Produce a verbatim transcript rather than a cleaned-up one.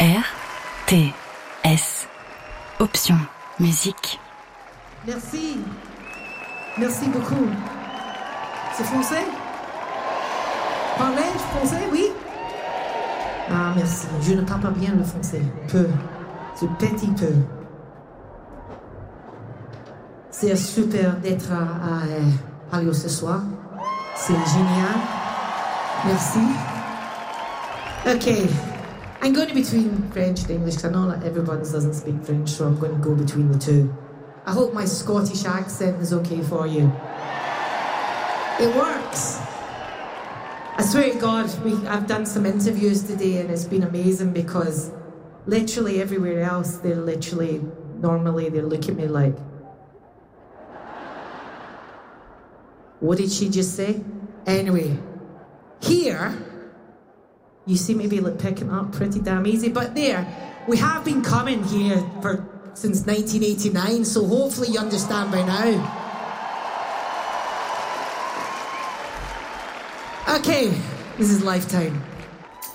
R T S. Option musique. Merci. Merci beaucoup. C'est français? Parlez français, oui? Ah, merci. Je ne parle pas bien le français. Peu. Ce petit peu. C'est super d'être à, à, à Palio ce soir. C'est génial. Merci. Okay. I'm going between French and English because I know that everyone doesn't speak French, so I'm going to go between the two. I hope my Scottish accent is okay for you. It works. I swear to God, we, I've done some interviews today and it's been amazing because literally everywhere else, they're literally, normally they look at me like, what did she just say? Anyway, here, you see me be like picking up pretty damn easy, but there, we have been coming here for since nineteen eighty-nine, so hopefully you understand by now. Okay, this is Lifetime.